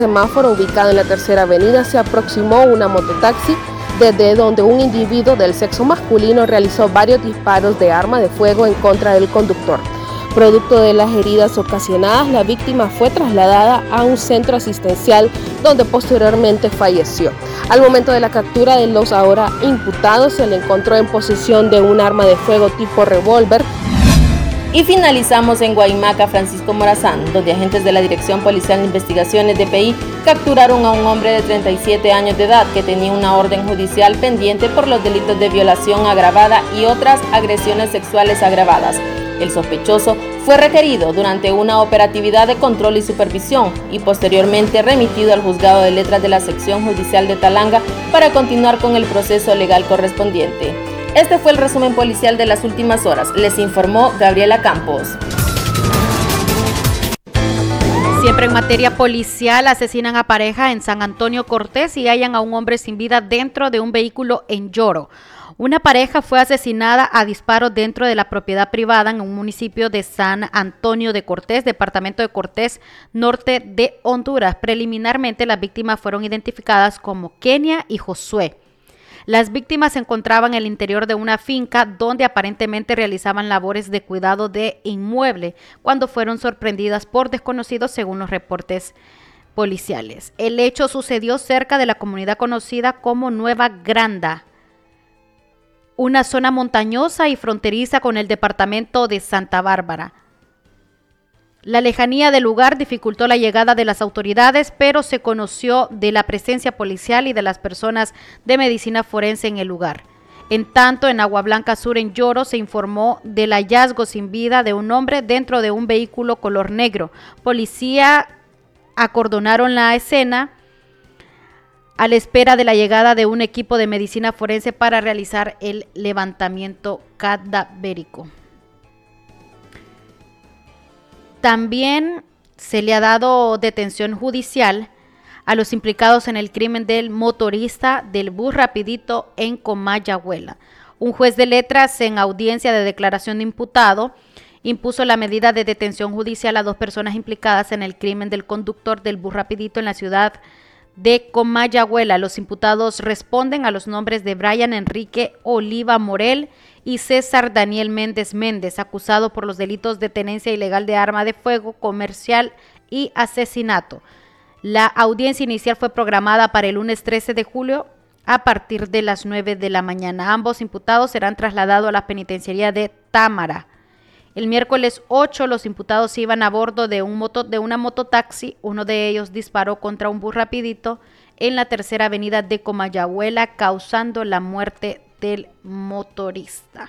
semáforo ubicado en la Tercera Avenida se aproximó una mototaxi desde donde un individuo del sexo masculino realizó varios disparos de arma de fuego en contra del conductor. Producto de las heridas ocasionadas, la víctima fue trasladada a un centro asistencial donde posteriormente falleció. Al momento de la captura de los ahora imputados, se le encontró en posesión de un arma de fuego tipo revólver. Y finalizamos en Guaymaca, Francisco Morazán, donde agentes de la Dirección Policial de Investigaciones DPI capturaron a un hombre de 37 años de edad que tenía una orden judicial pendiente por los delitos de violación agravada y otras agresiones sexuales agravadas. El sospechoso fue requerido durante una operatividad de control y supervisión y posteriormente remitido al juzgado de letras de la sección judicial de Talanga para continuar con el proceso legal correspondiente. Este fue el resumen policial de las últimas horas. Les informó Gabriela Campos. Siempre en materia policial, asesinan a pareja en San Antonio Cortés y hallan a un hombre sin vida dentro de un vehículo en Yoro. Una pareja fue asesinada a disparos dentro de la propiedad privada en un municipio de San Antonio de Cortés, departamento de Cortés, norte de Honduras. Preliminarmente, las víctimas fueron identificadas como Kenia y Josué. Las víctimas se encontraban en el interior de una finca donde aparentemente realizaban labores de cuidado de inmueble cuando fueron sorprendidas por desconocidos, según los reportes policiales. El hecho sucedió cerca de la comunidad conocida como Nueva Granda, una zona montañosa y fronteriza con el departamento de Santa Bárbara. La lejanía del lugar dificultó la llegada de las autoridades, pero se conoció de la presencia policial y de las personas de medicina forense en el lugar. En tanto, en Agua Blanca Sur, en Yoro, se informó del hallazgo sin vida de un hombre dentro de un vehículo color negro. Policía acordonaron la escena a la espera de la llegada de un equipo de medicina forense para realizar el levantamiento cadavérico. También se le ha dado detención judicial a los implicados en el crimen del motorista del bus rapidito en Comayagüela. Un juez de letras, en audiencia de declaración de imputado, impuso la medida de detención judicial a dos personas implicadas en el crimen del conductor del bus rapidito en la ciudad de Comayagüela. Los imputados responden a los nombres de Brian Enrique Oliva Morel y César Daniel Méndez Méndez, acusado por los delitos de tenencia ilegal de arma de fuego, comercial y asesinato. La audiencia inicial fue programada para el lunes 13 de julio a partir de las 9 de la mañana. Ambos imputados serán trasladados a la penitenciaría de Támara. El miércoles 8, los imputados iban a bordo de una mototaxi. Uno de ellos disparó contra un bus rapidito en la Tercera Avenida de Comayagüela, causando la muerte del motorista.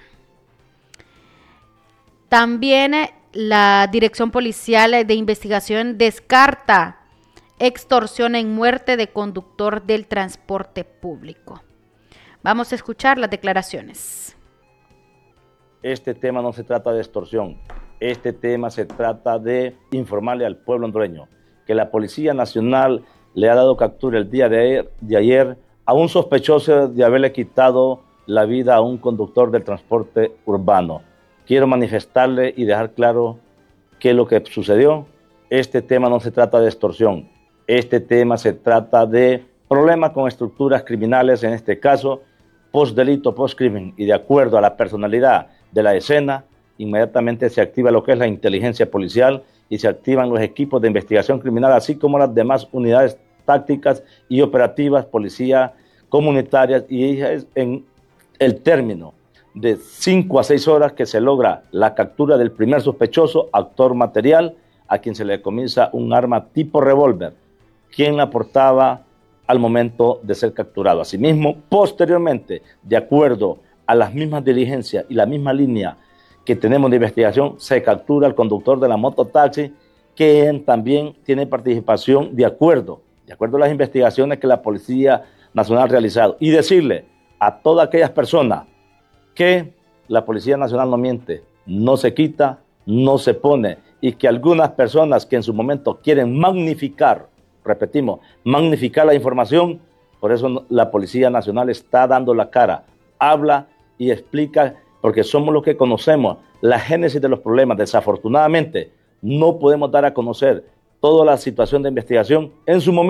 También la Dirección Policial de Investigación descarta extorsión en muerte de conductor del transporte público. Vamos a escuchar las declaraciones. Este tema no se trata de extorsión, este tema se trata de informarle al pueblo hondureño que la Policía Nacional le ha dado captura el día de ayer a un sospechoso de haberle quitado la vida a un conductor del transporte urbano. Quiero manifestarle y dejar claro qué es lo que sucedió. Este tema no se trata de extorsión, este tema se trata de problemas con estructuras criminales, en este caso, post-delito, post-crimen, y de acuerdo a la personalidad de la escena, inmediatamente se activa lo que es la inteligencia policial y se activan los equipos de investigación criminal, así como las demás unidades tácticas y operativas, policía comunitarias, y es en el término de 5 a 6 horas que se logra la captura del primer sospechoso, actor material, a quien se le comienza un arma tipo revólver, quien la portaba al momento de ser capturado. Asimismo, posteriormente, de acuerdo a las mismas diligencias y la misma línea que tenemos de investigación, se captura al conductor de la mototaxi, que también tiene participación de acuerdo a las investigaciones que la Policía Nacional ha realizado. Y decirle a todas aquellas personas que la Policía Nacional no miente, no se quita, no se pone, y que algunas personas que en su momento quieren magnificar, repetimos, magnificar la información, por eso la Policía Nacional está dando la cara, habla y explica, porque somos los que conocemos la génesis de los problemas. Desafortunadamente, no podemos dar a conocer toda la situación de investigación en su momento.